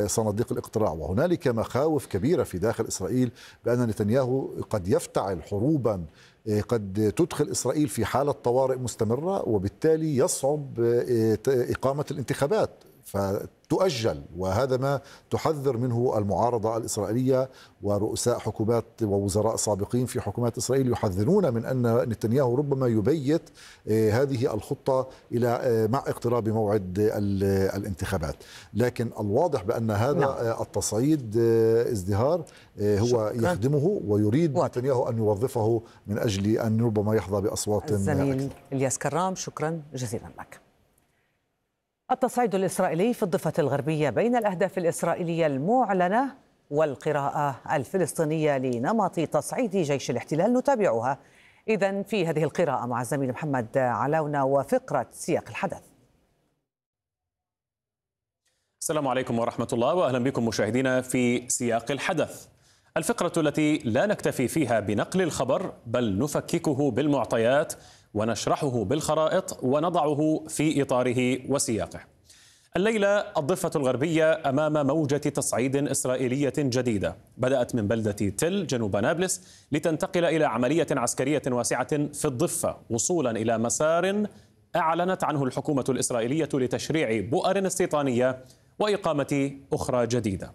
صناديق الاقتراع. وهنالك مخاوف كبيرة في داخل إسرائيل بأن نتنياهو قد يفتعل حروبا قد تدخل إسرائيل في حالة طوارئ مستمرة، وبالتالي يصعب إقامة الانتخابات فتؤجل. وهذا ما تحذر منه المعارضة الإسرائيلية، ورؤساء حكومات ووزراء سابقين في حكومات إسرائيل يحذرون من أن نتنياهو ربما يبيت هذه الخطة إلى مع اقتراب موعد الانتخابات. لكن الواضح بأن هذا التصعيد ازدهار هو يخدمه، ويريد نتنياهو أن يوظفه من أجل أن ربما يحظى بأصوات الزميل إلياس كرام، شكرا جزيلا لك. التصعيد الإسرائيلي في الضفة الغربية بين الأهداف الإسرائيلية المعلنة والقراءة الفلسطينية لنمط تصعيد جيش الاحتلال نتابعها إذن في هذه القراءة مع الزميل محمد علاونة وفقرة سياق الحدث. السلام عليكم ورحمة الله، وأهلا بكم مشاهدينا في سياق الحدث، الفقرة التي لا نكتفي فيها بنقل الخبر بل نفككه بالمعطيات ونشرحه بالخرائط ونضعه في إطاره وسياقه. الليلة الضفة الغربية أمام موجة تصعيد إسرائيلية جديدة بدأت من بلدة تل جنوب نابلس لتنتقل إلى عملية عسكرية واسعة في الضفة، وصولا إلى مسار أعلنت عنه الحكومة الإسرائيلية لتشريع بؤر استيطانية وإقامة أخرى جديدة.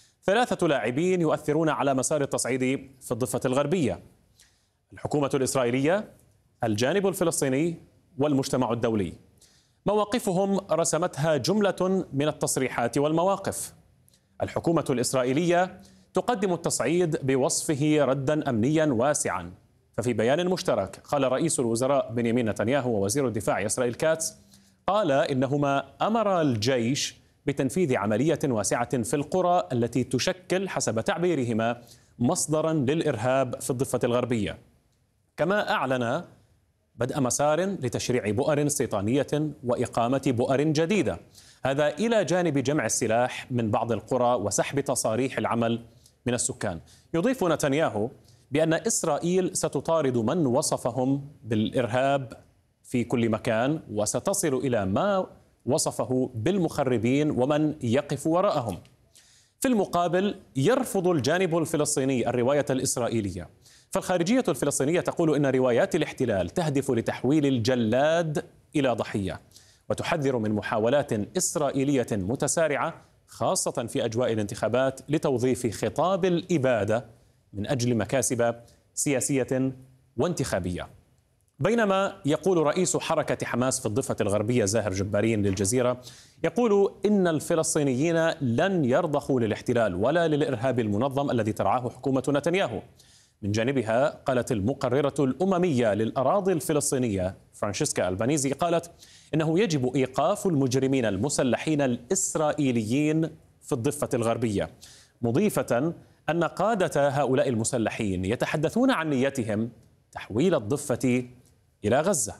3 لاعبين يؤثرون على مسار التصعيد في الضفة الغربية: الحكومة الإسرائيلية، الجانب الفلسطيني، والمجتمع الدولي. مواقفهم رسمتها جملة من التصريحات والمواقف. الحكومة الإسرائيلية تقدم التصعيد بوصفه ردا أمنيا واسعا، ففي بيان مشترك قال رئيس الوزراء بنيامين نتنياهو ووزير الدفاع إسرائيل كاتس قال إنهما أمر الجيش بتنفيذ عملية واسعة في القرى التي تشكل حسب تعبيرهما مصدرا للإرهاب في الضفة الغربية. كما أعلن بدء مسار لتشريع بؤر استيطانية وإقامة بؤر جديدة، هذا إلى جانب جمع السلاح من بعض القرى وسحب تصاريح العمل من السكان. يضيف نتنياهو بأن إسرائيل ستطارد من وصفهم بالإرهاب في كل مكان، وستصل إلى ما وصفه بالمخربين ومن يقف وراءهم. في المقابل يرفض الجانب الفلسطيني الرواية الإسرائيلية، فالخارجية الفلسطينية تقول إن روايات الاحتلال تهدف لتحويل الجلاد إلى ضحية، وتحذر من محاولات إسرائيلية متسارعة خاصة في أجواء الانتخابات لتوظيف خطاب الإبادة من أجل مكاسب سياسية وانتخابية. بينما يقول رئيس حركة حماس في الضفة الغربية زاهر جبارين للجزيرة، يقول إن الفلسطينيين لن يرضخوا للاحتلال ولا للإرهاب المنظم الذي ترعاه حكومة نتنياهو. من جانبها قالت المقررة الأممية للأراضي الفلسطينية فرانشيسكا ألبانيزي قالت إنه يجب إيقاف المجرمين المسلحين الإسرائيليين في الضفة الغربية، مضيفة أن قادة هؤلاء المسلحين يتحدثون عن نيتهم تحويل الضفة إلى غزة.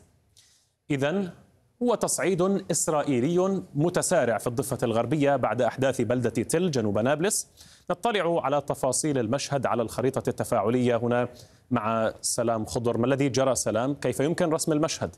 إذن هو تصعيد إسرائيلي متسارع في الضفة الغربية بعد أحداث بلدة تل جنوب نابلس. نطلع على تفاصيل المشهد على الخريطة التفاعلية هنا مع سلام خضر. ما الذي جرى سلام؟ كيف يمكن رسم المشهد؟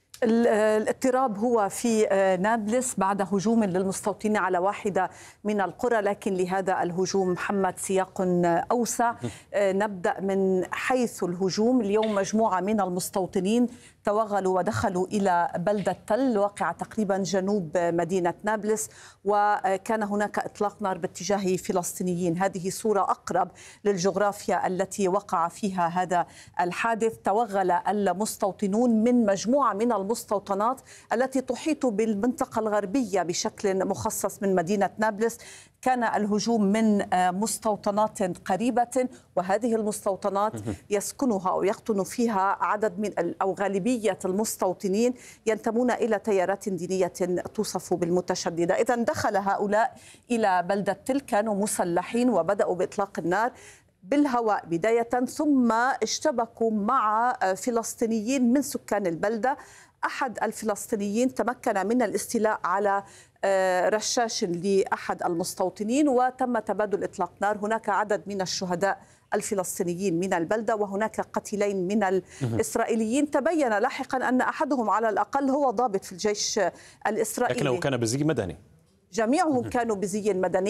الاضطراب هو في نابلس بعد هجوم للمستوطنين على واحدة من القرى، لكن لهذا الهجوم محمد سياق أوسع. نبدأ من حيث الهجوم. اليوم مجموعة من المستوطنين توغلوا ودخلوا إلى بلدة تل واقعة تقريبا جنوب مدينة نابلس، وكان هناك إطلاق نار باتجاه فلسطينيين. هذه صورة أقرب للجغرافيا التي وقع فيها هذا الحادث. توغل المستوطنون من مجموعة من المستوطنات التي تحيط بالمنطقة الغربية بشكل مخصص من مدينة نابلس. كان الهجوم من مستوطنات قريبة، وهذه المستوطنات يسكنها ويقطن فيها عدد من أو غالبية المستوطنين ينتمون إلى تيارات دينية توصف بالمتشددة. إذن دخل هؤلاء إلى بلدة تل، كانوا مسلحين وبدأوا بإطلاق النار بالهواء بداية، ثم اشتبكوا مع فلسطينيين من سكان البلدة. أحد الفلسطينيين تمكن من الاستيلاء على رشاش لأحد المستوطنين وتم تبادل إطلاق نار. هناك عدد من الشهداء الفلسطينيين من البلدة وهناك قتيلين من الإسرائيليين. تبين لاحقا أن أحدهم على الأقل هو ضابط في الجيش الإسرائيلي، لكنه كان بزي مدني. جميعهم كانوا بزي مدني.